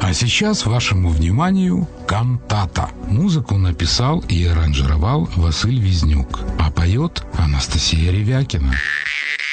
А сейчас вашему вниманию кантата. Музыку написал и аранжировал Василь Визнюк, а поет Анастасия Ревякина.